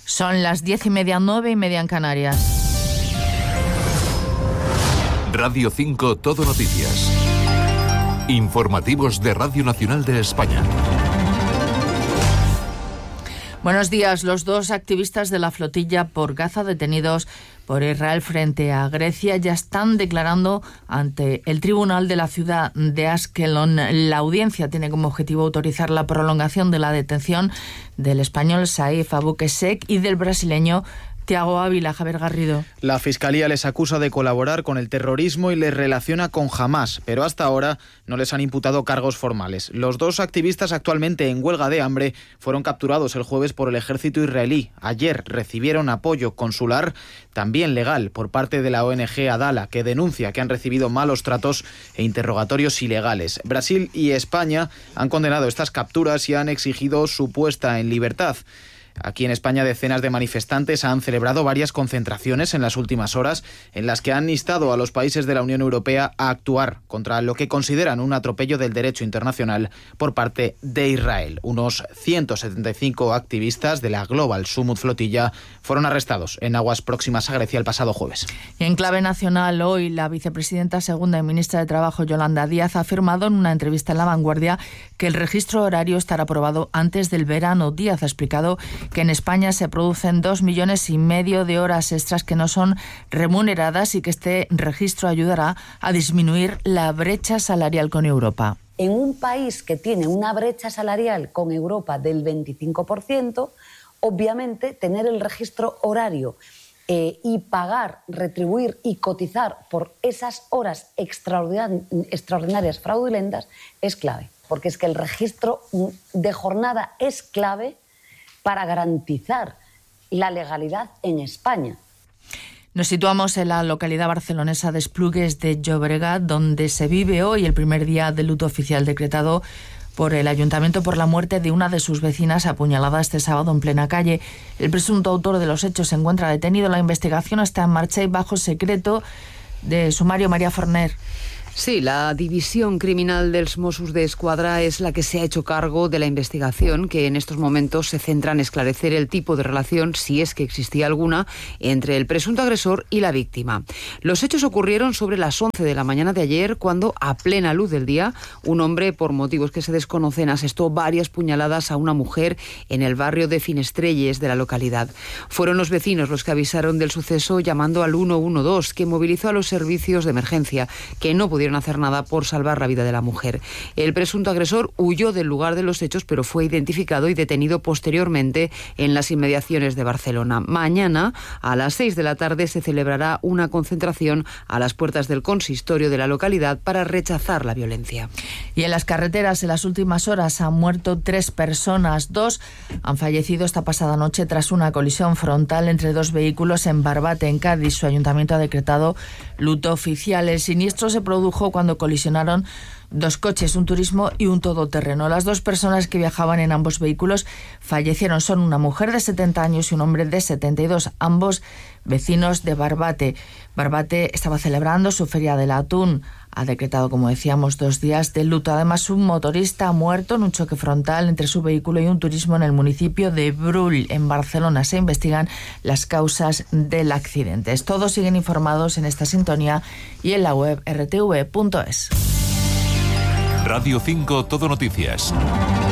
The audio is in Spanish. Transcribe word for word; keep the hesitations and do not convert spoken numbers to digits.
Son las diez y media, nueve y media en Canarias. Radio cinco Todo Noticias. Informativos de Radio Nacional de España. Buenos días. Los dos activistas de la flotilla por Gaza detenidos por Israel frente a Grecia ya están declarando ante el tribunal de la ciudad de Askelon. La audiencia tiene como objetivo autorizar la prolongación de la detención del español Saif Abou-Qessek y del brasileño Thiago Ávila. Javier Garrido. La Fiscalía les acusa de colaborar con el terrorismo y les relaciona con Hamás, pero hasta ahora no les han imputado cargos formales. Los dos activistas, actualmente en huelga de hambre, fueron capturados el jueves por el ejército israelí. Ayer recibieron apoyo consular, también legal, por parte de la O N G Adala, que denuncia que han recibido malos tratos e interrogatorios ilegales. Brasil y España han condenado estas capturas y han exigido su puesta en libertad. Aquí en España, decenas de manifestantes han celebrado varias concentraciones en las últimas horas en las que han instado a los países de la Unión Europea a actuar contra lo que consideran un atropello del derecho internacional por parte de Israel. Unos ciento setenta y cinco activistas de la Global Summit Flotilla fueron arrestados en aguas próximas a Grecia el pasado jueves. Y en clave nacional, hoy la vicepresidenta segunda y ministra de Trabajo, Yolanda Díaz, ha afirmado en una entrevista en La Vanguardia que el registro horario estará aprobado antes del verano. Díaz ha explicado que en España se producen dos millones y medio de horas extras que no son remuneradas y que este registro ayudará a disminuir la brecha salarial con Europa. En un país que tiene una brecha salarial con Europa del veinticinco por ciento, obviamente tener el registro horario eh, y pagar, retribuir y cotizar por esas horas extraordinarias, extraordinarias fraudulentas es clave, porque es que el registro de jornada es clave para garantizar la legalidad en España. Nos situamos en la localidad barcelonesa de Esplugues de Llobregat, donde se vive hoy el primer día de luto oficial decretado por el Ayuntamiento por la muerte de una de sus vecinas apuñalada este sábado en plena calle. El presunto autor de los hechos se encuentra detenido. La investigación está en marcha y bajo secreto de sumario. María Forner. Sí, la División Criminal dels Mossos d'Esquadra es la que se ha hecho cargo de la investigación, que en estos momentos se centra en esclarecer el tipo de relación, si es que existía alguna, entre el presunto agresor y la víctima. Los hechos ocurrieron sobre las once de la mañana de ayer, cuando, a plena luz del día, un hombre, por motivos que se desconocen, asestó varias puñaladas a una mujer en el barrio de Finestrelles de la localidad. Fueron los vecinos los que avisaron del suceso llamando al ciento doce, que movilizó a los servicios de emergencia, que no pudieron hacer nada por salvar la vida de la mujer. El presunto agresor huyó del lugar de los hechos, pero fue identificado y detenido posteriormente en las inmediaciones de Barcelona. Mañana, a las seis de la tarde, se celebrará una concentración a las puertas del consistorio de la localidad para rechazar la violencia. Y en las carreteras, en las últimas horas, han muerto tres personas. Dos han fallecido esta pasada noche tras una colisión frontal entre dos vehículos en Barbate, en Cádiz. Su ayuntamiento ha decretado luto oficial. El siniestro se produjo cuando colisionaron dos coches, un turismo y un todoterreno. Las dos personas que viajaban en ambos vehículos fallecieron. Son una mujer de setenta años y un hombre de setenta y dos, ambos vecinos de Barbate. Barbate estaba celebrando su Feria del Atún. Ha decretado, como decíamos, dos días de luto. Además, un motorista ha muerto en un choque frontal entre su vehículo y un turismo en el municipio de Brull, en Barcelona. Se investigan las causas del accidente. Todos siguen informados en esta sintonía y en la web erre te ve punto es. Radio cinco Todo Noticias.